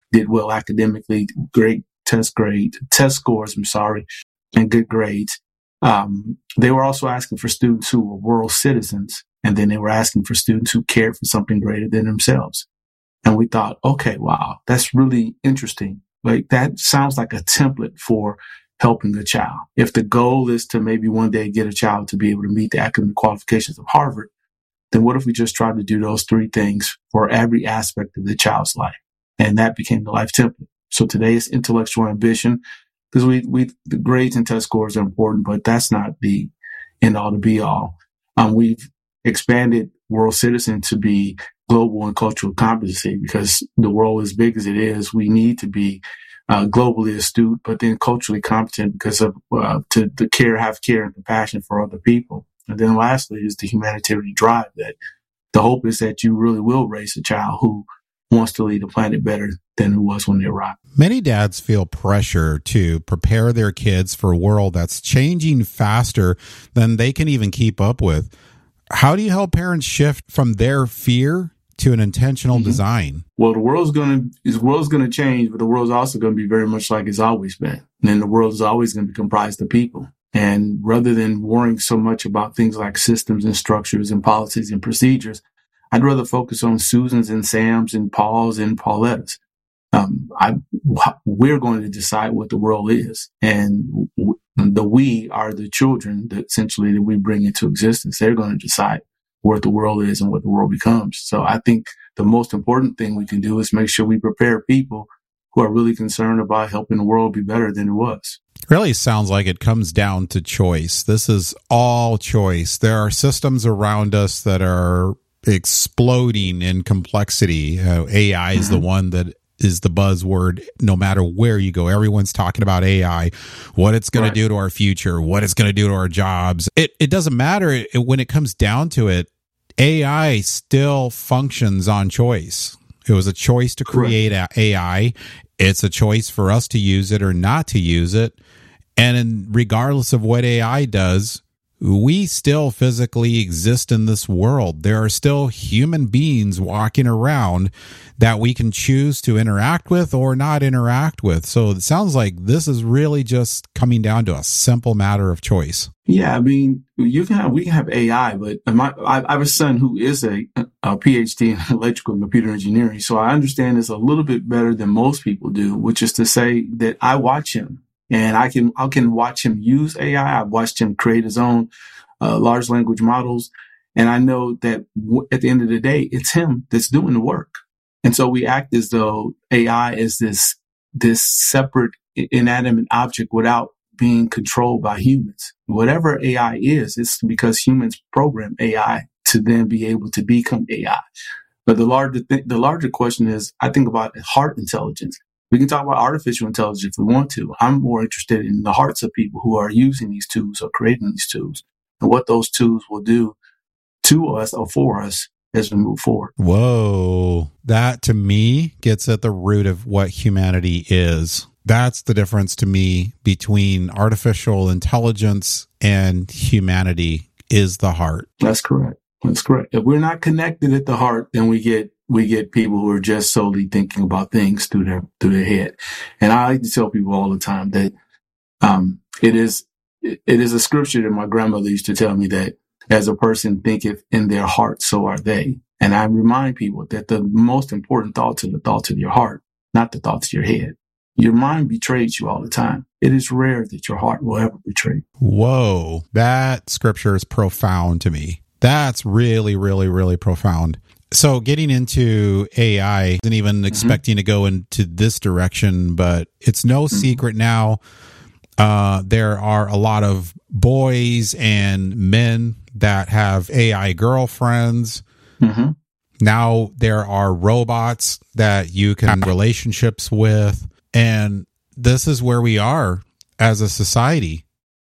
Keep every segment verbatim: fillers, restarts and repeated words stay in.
did well academically, great test grade, test scores, I'm sorry, and good grades. Um, they were also asking for students who were world citizens, and then they were asking for students who cared for something greater than themselves. And we thought, okay, wow, that's really interesting. Like, that sounds like a template for helping a child. If the goal is to maybe one day get a child to be able to meet the academic qualifications of Harvard, then what if we just tried to do those three things for every aspect of the child's life? And that became the life template. So today it's intellectual ambition, because we, we, the grades and test scores are important, but that's not the end all to be all. Um, we've expanded world citizen to be global and cultural competency, because the world, as big as it is, we need to be uh, globally astute, but then culturally competent because of uh, to the care, have care and compassion for other people. And then lastly is the humanitarian drive, that the hope is that you really will raise a child who wants to leave the planet better than it was when they arrived. Many dads feel pressure to prepare their kids for a world that's changing faster than they can even keep up with. How do you help parents shift from their fear to an intentional mm-hmm. design? Well, the world's going to, the world's going to change, but the world's also going to be very much like it's always been. And the world is always going to be comprised of people. And rather than worrying so much about things like systems and structures and policies and procedures, I'd rather focus on Susans and Sams and Pauls and Paulettas. Um, I, we're going to decide what the world is. And w- the we are the children that essentially that we bring into existence. They're going to decide what the world is and what the world becomes. So I think the most important thing we can do is make sure we prepare people who are really concerned about helping the world be better than it was. Really sounds like it comes down to choice. This is all choice. There are systems around us that are exploding in complexity. Uh, A I is mm-hmm. the one that is the buzzword. No matter where you go, everyone's talking about A I, what it's going right. to do to our future, what it's going to do to our jobs. It it doesn't matter it, when it comes down to it. A I still functions on choice. It was a choice to create Correct. A I. It's a choice for us to use it or not to use it. And in, regardless of what A I does, we still physically exist in this world. There are still human beings walking around that we can choose to interact with or not interact with. So it sounds like this is really just coming down to a simple matter of choice. Yeah, I mean, you can have, we can have A I, but my, I, I have a son who is a, a PhD in electrical and computer engineering. So I understand this a little bit better than most people do, which is to say that I watch him. And I can, I can watch him use A I. I've watched him create his own uh, large language models. And I know that w- at the end of the day, it's him that's doing the work. And so we act as though A I is this, this separate inanimate object without being controlled by humans. Whatever A I is, it's because humans program A I to then be able to become A I. But the larger, th- the larger question is, I think about heart intelligence. We can talk about artificial intelligence if we want to. I'm more interested in the hearts of people who are using these tools or creating these tools and what those tools will do to us or for us as we move forward. Whoa. That to me gets at the root of what humanity is. That's the difference to me between artificial intelligence and humanity is the heart. That's correct. That's correct. If we're not connected at the heart, then we get we get people who are just solely thinking about things through their through their head. And I like to tell people all the time that um, it is it is a scripture that my grandmother used to tell me that as a person thinketh in their heart, so are they. And I remind people that the most important thoughts are the thoughts of your heart, not the thoughts of your head. Your mind betrays you all the time. It is rare that your heart will ever betray you. Whoa, that scripture is profound to me. That's really, really, really profound. So getting into A I, I wasn't even mm-hmm. expecting to go into this direction, but it's no mm-hmm. secret now. Uh, there are a lot of boys and men that have A I girlfriends. Mm-hmm. Now there are robots that you can have relationships with. And this is where we are as a society.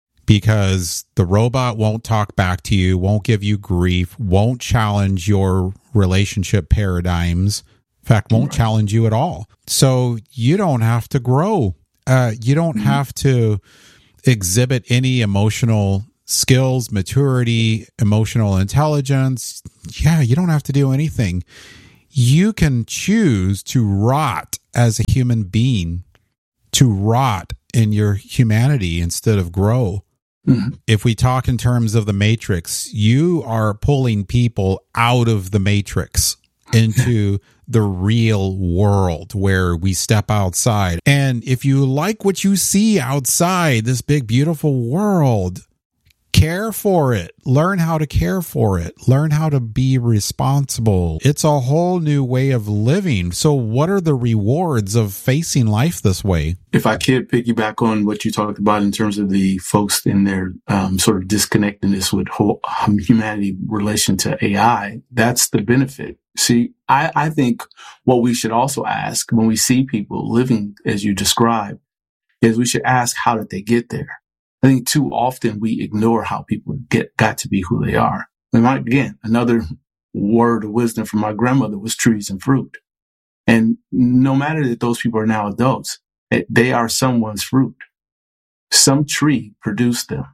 Because the robot won't talk back to you, won't give you grief, won't challenge your relationship paradigms. In fact, won't right. challenge you at all. So you don't have to grow. Uh, you don't mm-hmm. have to exhibit any emotional skills, maturity, emotional intelligence. Yeah, you don't have to do anything. You can choose to rot as a human being to rot in your humanity instead of grow. Mm-hmm. If we talk in terms of the Matrix, you are pulling people out of the Matrix into the real world where we step outside. And if you like what you see outside, this big, beautiful world, care for it. Learn how to care for it. Learn how to be responsible. It's a whole new way of living. So what are the rewards of facing life this way? If I could piggyback on what you talked about in terms of the folks in their um, sort of disconnectedness with whole, um, humanity in relation to A I, that's the benefit. See, I, I think what we should also ask when we see people living as you describe is we should ask, how did they get there? I think too often we ignore how people get got to be who they are. And my, again, another word of wisdom from my grandmother was trees and fruit. And no matter that those people are now adults, they are someone's fruit. Some tree produced them.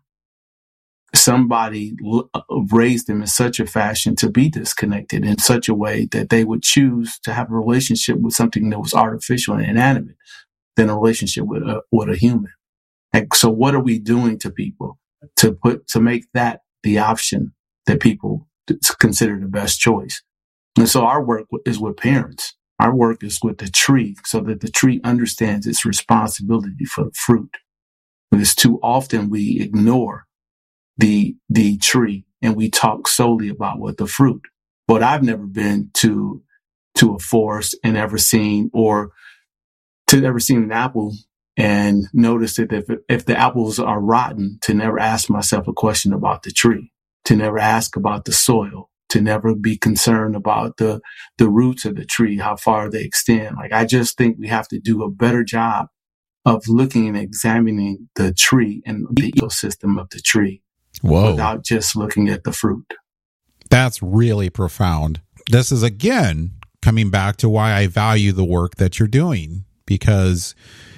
Somebody raised them in such a fashion to be disconnected in such a way that they would choose to have a relationship with something that was artificial and inanimate than a relationship with a, with a human. And so what are we doing to people to put, to make that the option that people consider the best choice? And so our work is with parents. Our work is with the tree so that the tree understands its responsibility for the fruit. Because too often we ignore the, the tree and we talk solely about what the fruit. But I've never been to, to a forest and ever seen or to ever seen an apple and notice that if, if the apples are rotten, to never ask myself a question about the tree, to never ask about the soil, to never be concerned about the, the roots of the tree, how far they extend. Like, I just think we have to do a better job of looking and examining the tree and the ecosystem of the tree. Whoa. Without just looking at the fruit. That's really profound. This is, again, coming back to why I value the work that you're doing, because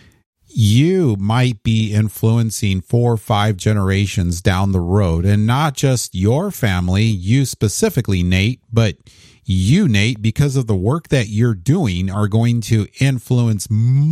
you might be influencing four or five generations down the road, and not just your family, you specifically, Nate, but you, Nate, because of the work that you're doing, are going to influence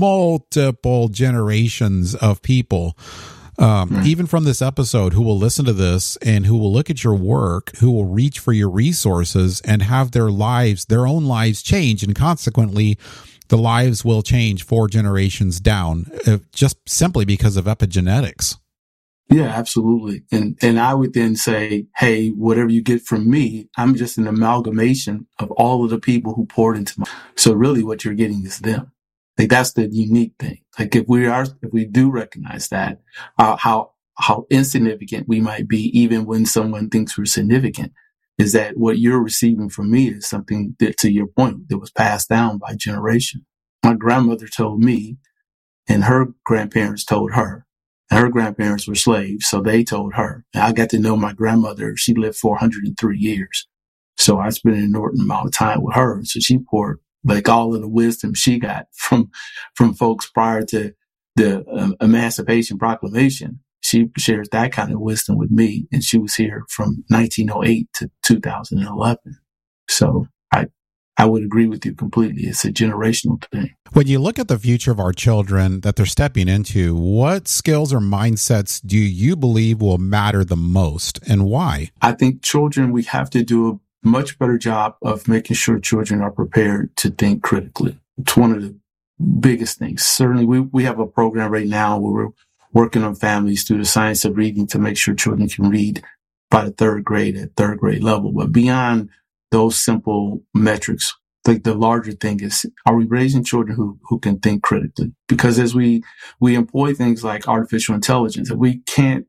multiple generations of people. Um, mm. Even from this episode, who will listen to this and who will look at your work, who will reach for your resources and have their lives, their own lives change, and consequently, the lives will change four generations down, uh, just simply because of epigenetics. Yeah, absolutely. And and I would then say, hey, whatever you get from me, I'm just an amalgamation of all of the people who poured into me. So really what you're getting is them. Like, that's the unique thing. Like, if we are, if we do recognize that, uh, how, how insignificant we might be, even when someone thinks we're significant, is that what you're receiving from me is something that, to your point, that was passed down by generation. My grandmother told me, and her grandparents told her, and her grandparents were slaves, so they told her. And I got to know my grandmother. She lived four hundred three years. So I spent an inordinate amount of time with her. So she poured like all of the wisdom she got from, from folks prior to the um, Emancipation Proclamation. She shares that kind of wisdom with me, and she was here from nineteen oh eight to two thousand eleven. So I, I would agree with you completely. It's a generational thing. When you look at the future of our children that they're stepping into, what skills or mindsets do you believe will matter the most, and why? I think children, we have to do a much better job of making sure children are prepared to think critically. It's one of the biggest things. Certainly, we, we have a program right now where we're working on families through the science of reading to make sure children can read by the third grade at third grade level. But beyond those simple metrics, like the larger thing is, are we raising children who, who can think critically? Because as we, we employ things like artificial intelligence, if we can't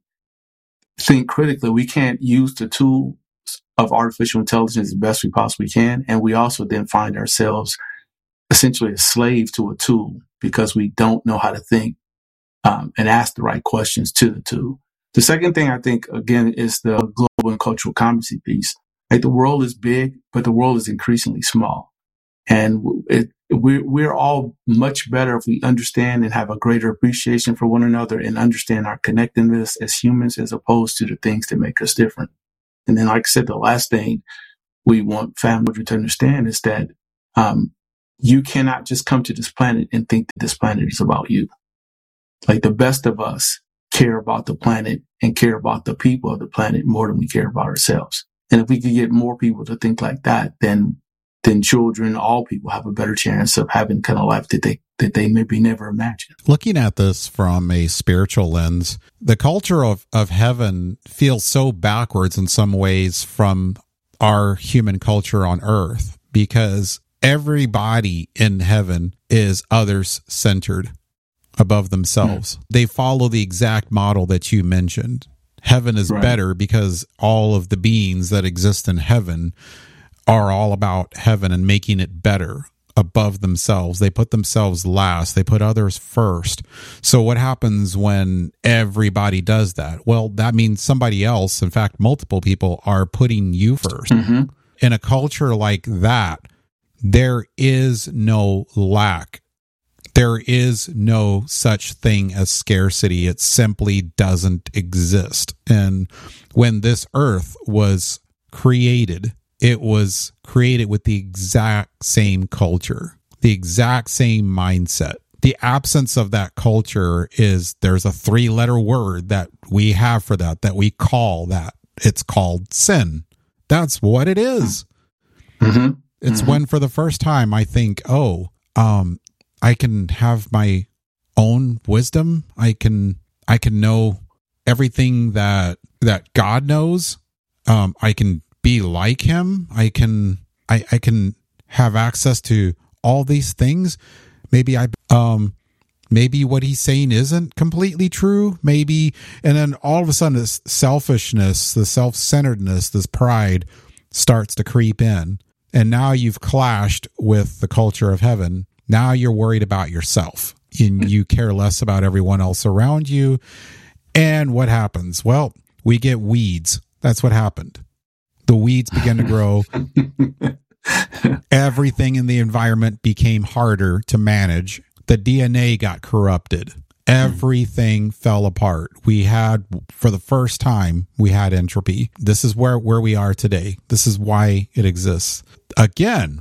think critically, we can't use the tool of artificial intelligence as best we possibly can. And we also then find ourselves essentially a slave to a tool because we don't know how to think Um, and ask the right questions to the tool. The second thing I think, again, is the global and cultural competency piece. Like, the world is big, but the world is increasingly small. And it, we're, we're all much better if we understand and have a greater appreciation for one another and understand our connectedness as humans as opposed to the things that make us different. And then, like I said, the last thing we want family to understand is that um, you cannot just come to this planet and think that this planet is about you. Like the best of us care about the planet and care about the people of the planet more than we care about ourselves. And if we could get more people to think like that, then then children, all people have a better chance of having the kind of life that they that they maybe never imagined. Looking at this from a spiritual lens, the culture of, of heaven feels so backwards in some ways from our human culture on earth, because everybody in heaven is others centered, above themselves. Mm. They follow the exact model that you mentioned. Heaven is right. better because all of the beings that exist in heaven are all about heaven and making it better above themselves. They put themselves last. They put others first. So what happens when everybody does that? Well, that means somebody else, in fact, multiple people are putting you first. Mm-hmm. In a culture like that, there is no lack. There is no such thing as scarcity. It simply doesn't exist. And when this earth was created, it was created with the exact same culture, the exact same mindset. The absence of that culture is, there's a three-letter word that we have for that, that we call that. It's called sin. That's what it is. Mm-hmm. It's mm-hmm. when for the first time I think, oh, um, I can have my own wisdom. I can I can know everything that that God knows. Um, I can be like Him. I can I, I can have access to all these things. Maybe I um maybe what He's saying isn't completely true. Maybe, and then all of a sudden this selfishness, the self-centeredness, this pride starts to creep in, and now you've clashed with the culture of heaven. Now you're worried about yourself and you care less about everyone else around you. And what happens? Well, we get weeds. That's what happened. The weeds began to grow. Everything in the environment became harder to manage. The D N A got corrupted. Everything fell apart. We had, for the first time, we had entropy. This is where, where we are today. This is why it exists. Again,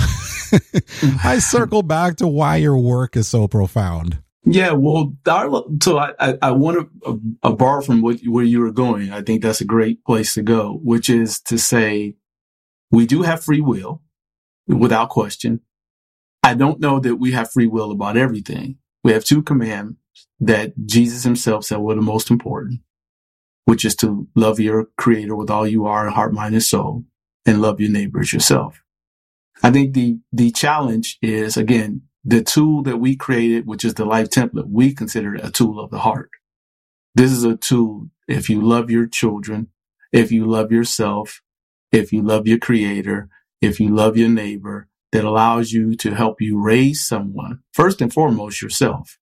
I circle back to why your work is so profound. Yeah, well, so I, I, I want to uh, borrow from what, where you were going. I think that's a great place to go, which is to say we do have free will, without question. I don't know that we have free will about everything. We have two commands that Jesus Himself said were the most important, which is to love your Creator with all you are, heart, mind, and soul, and love your neighbor as yourself. I think the, the challenge is, again, the tool that we created, which is the life template, we consider it a tool of the heart. This is a tool. If you love your children, if you love yourself, if you love your Creator, if you love your neighbor, that allows you to help you raise someone, first and foremost yourself,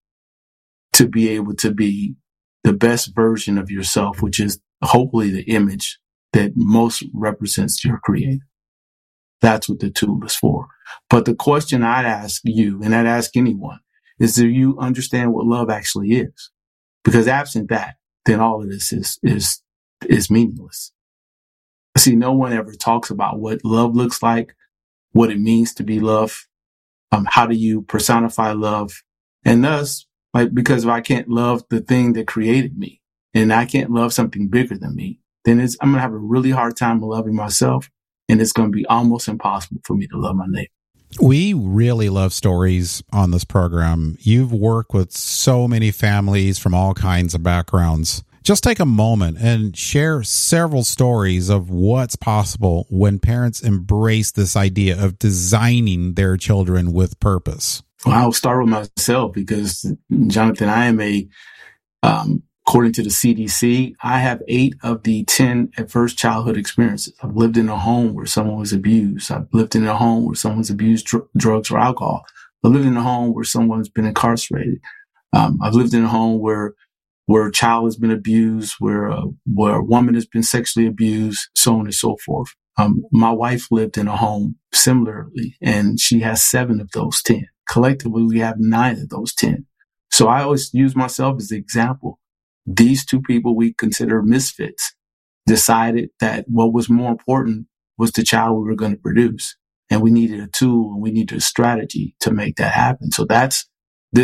to be able to be the best version of yourself, which is hopefully the image that most represents your Creator. That's what the tool is for. But the question I'd ask you, and I'd ask anyone, is do you understand what love actually is? Because absent that, then all of this is, is, is meaningless. See, no one ever talks about what love looks like, what it means to be loved. Um, how do you personify love? And thus, like, because if I can't love the thing that created me and I can't love something bigger than me, then it's, I'm going to have a really hard time loving myself. And it's going to be almost impossible for me to love my neighbor. We really love stories on this program. You've worked with so many families from all kinds of backgrounds. Just take a moment and share several stories of what's possible when parents embrace this idea of designing their children with purpose. Well, I'll start with myself because, Jonathan, I am a, um, according to the C D C, I have eight of the ten adverse childhood experiences. I've lived in a home where someone was abused. I've lived in a home where someone's abused dr- drugs or alcohol. I've lived in a home where someone's been incarcerated. Um, I've lived in a home where where a child has been abused, where a, where a woman has been sexually abused, so on and so forth. Um, my wife lived in a home similarly, and she has seven of those ten. Collectively, we have nine of those ten. So I always use myself as the example. These two people we consider misfits decided that what was more important was the child we were going to produce. and we needed a tool and we needed a strategy to make that happen. So that's